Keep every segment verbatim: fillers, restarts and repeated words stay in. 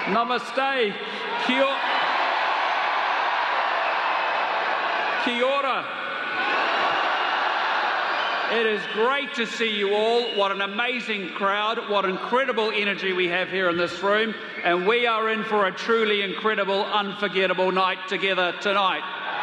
Namaste. Kia, Kia ora. It is great to see you all. What an amazing crowd. What incredible energy we have here in this room. And we are in for a truly incredible, unforgettable night together tonight.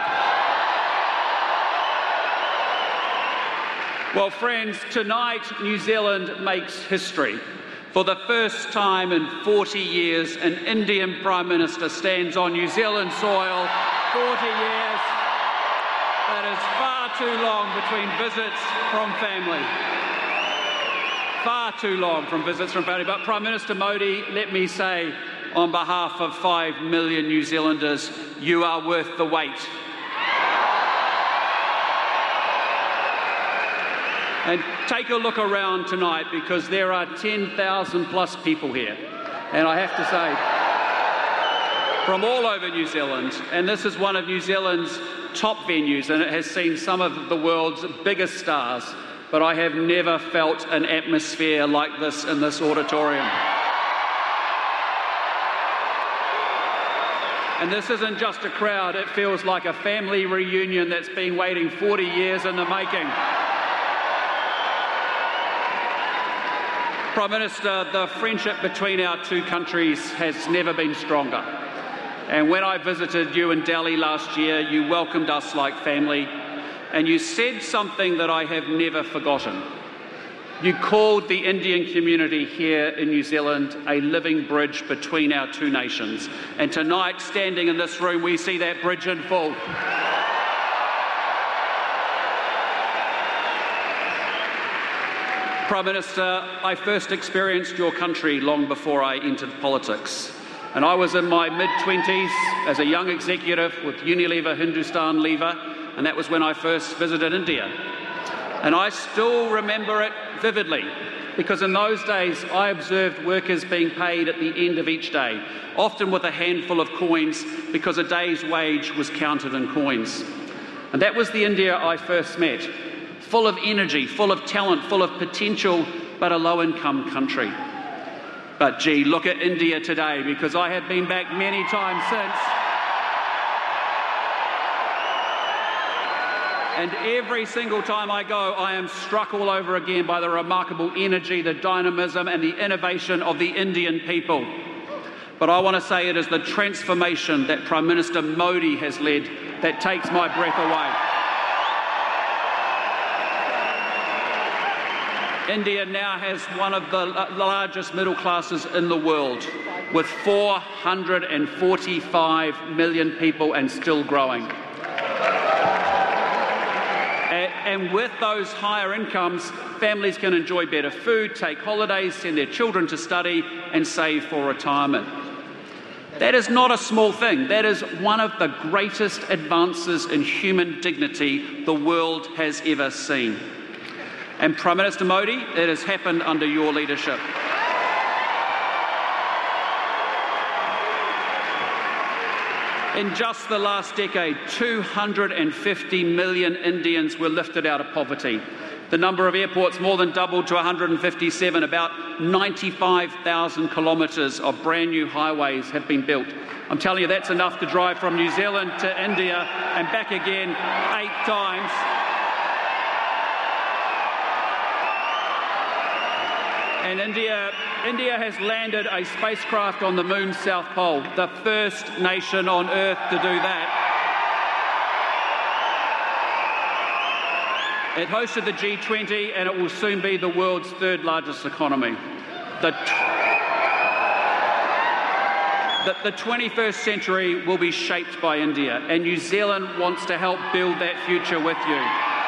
Well, friends, tonight New Zealand makes history. For the first time in forty years, an Indian Prime Minister stands on New Zealand soil. forty years. That is far too long between visits from family. Far too long from visits from family. But Prime Minister Modi, let me say, on behalf of five million New Zealanders, you are worth the wait. And take a look around tonight, because there are ten thousand plus people here. And I have to say, from all over New Zealand, and this is one of New Zealand's top venues, and it has seen some of the world's biggest stars, but I have never felt an atmosphere like this in this auditorium. And this isn't just a crowd, it feels like a family reunion that's been waiting forty years in the making. Prime Minister, the friendship between our two countries has never been stronger. And when I visited you in Delhi last year, you welcomed us like family, and you said something that I have never forgotten. You called the Indian community here in New Zealand a living bridge between our two nations. And tonight, standing in this room, we see that bridge in full. Prime Minister, I first experienced your country long before I entered politics. And I was in my mid-twenties as a young executive with Unilever Hindustan Lever, and that was when I first visited India. And I still remember it vividly, because in those days I observed workers being paid at the end of each day, often with a handful of coins, because a day's wage was counted in coins. And that was the India I first met. Full of energy, full of talent, full of potential, but a low-income country. But gee, look at India today, because I have been back many times since. And every single time I go, I am struck all over again by the remarkable energy, the dynamism and the innovation of the Indian people. But I want to say it is the transformation that Prime Minister Modi has led that takes my breath away. India now has one of the largest middle classes in the world, with four hundred forty-five million people and still growing. And with those higher incomes, families can enjoy better food, take holidays, send their children to study, and save for retirement. That is not a small thing. That is one of the greatest advances in human dignity the world has ever seen. And Prime Minister Modi, it has happened under your leadership. In just the last decade, two hundred fifty million Indians were lifted out of poverty. The number of airports more than doubled to one hundred fifty-seven. About ninety-five thousand kilometres of brand new highways have been built. I'm telling you, that's enough to drive from New Zealand to India and back again eight times. And India, India has landed a spacecraft on the moon's south pole, the first nation on Earth to do that. It hosted the G twenty, and it will soon be the world's third largest economy. The, the, the twenty-first century will be shaped by India, and New Zealand wants to help build that future with you.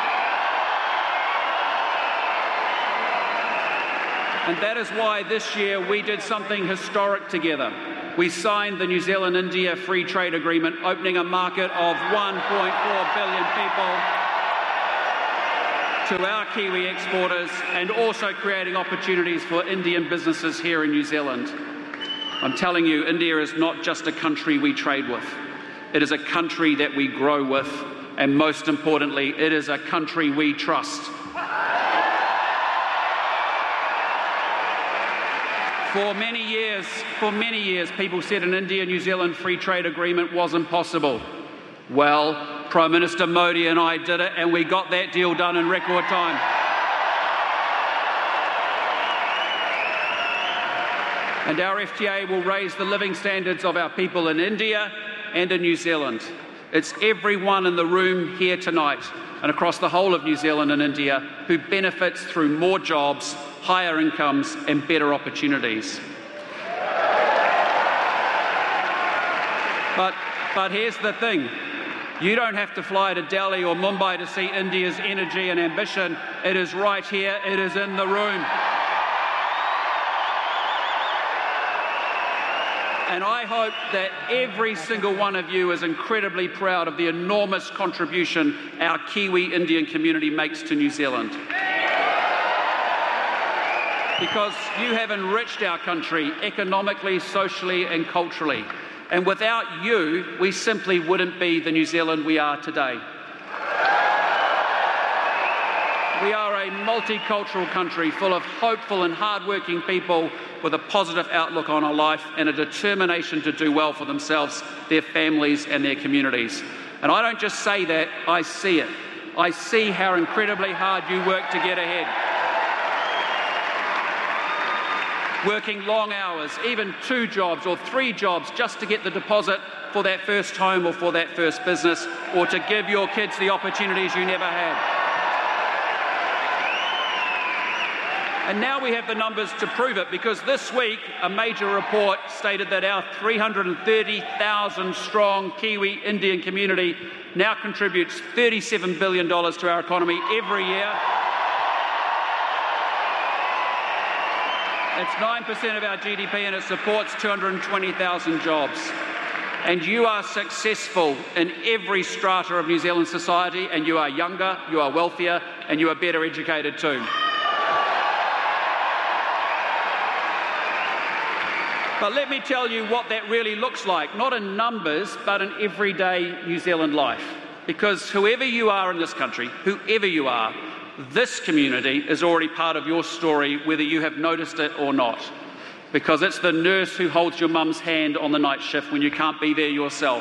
And that is why this year we did something historic together. We signed the New Zealand-India Free Trade Agreement, opening a market of one point four billion people to our Kiwi exporters, and also creating opportunities for Indian businesses here in New Zealand. I'm telling you, India is not just a country we trade with. It is a country that we grow with, and most importantly, it is a country we trust. For many years, for many years, people said an India-New Zealand free trade agreement was impossible. Well, Prime Minister Modi and I did it, and we got that deal done in record time. And our F T A will raise the living standards of our people in India and in New Zealand. It's everyone in the room here tonight and across the whole of New Zealand and India who benefits through more jobs, higher incomes and better opportunities. But, but here's the thing. You don't have to fly to Delhi or Mumbai to see India's energy and ambition. It is right here. It is in the room. And I hope that every single one of you is incredibly proud of the enormous contribution our Kiwi Indian community makes to New Zealand. Because you have enriched our country economically, socially and culturally. And without you, we simply wouldn't be the New Zealand we are today. We are a multicultural country full of hopeful and hard-working people with a positive outlook on our life and a determination to do well for themselves, their families and their communities. And I don't just say that, I see it. I see how incredibly hard you work to get ahead. Working long hours, even two jobs or three jobs just to get the deposit for that first home or for that first business, or to give your kids the opportunities you never had. And now we have the numbers to prove it, because this week a major report stated that our three hundred thirty thousand strong Kiwi Indian community now contributes thirty-seven billion dollars to our economy every year. It's nine percent of our G D P and it supports two hundred twenty thousand jobs. And you are successful in every strata of New Zealand society, and you are younger, you are wealthier, and you are better educated too. But let me tell you what that really looks like, not in numbers, but in everyday New Zealand life. Because whoever you are in this country, whoever you are, this community is already part of your story, whether you have noticed it or not. Because it's the nurse who holds your mum's hand on the night shift when you can't be there yourself.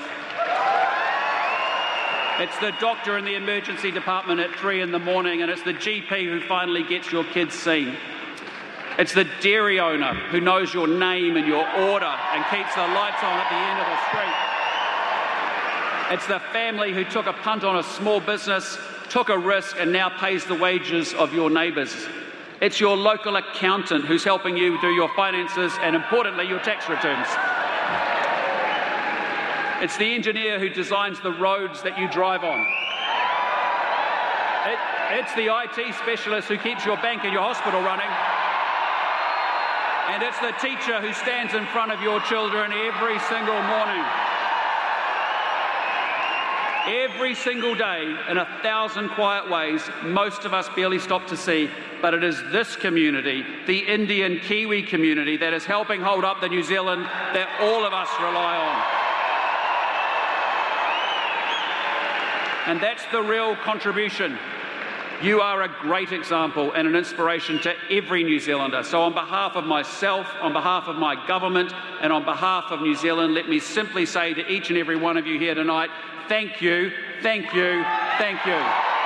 It's the doctor in the emergency department at three in the morning, and it's the G P who finally gets your kids seen. It's the dairy owner who knows your name and your order and keeps the lights on at the end of the street. It's the family who took a punt on a small business, took a risk and now pays the wages of your neighbours. It's your local accountant who's helping you do your finances and, importantly, your tax returns. It's the engineer who designs the roads that you drive on. It, it's the I T specialist who keeps your bank and your hospital running. And it's the teacher who stands in front of your children every single morning. Every single day, in a thousand quiet ways, most of us barely stop to see, but it is this community, the Indian Kiwi community, that is helping hold up the New Zealand that all of us rely on. And that's the real contribution. You are a great example and an inspiration to every New Zealander. So on behalf of myself, on behalf of my government, and on behalf of New Zealand, let me simply say to each and every one of you here tonight, thank you, thank you, thank you.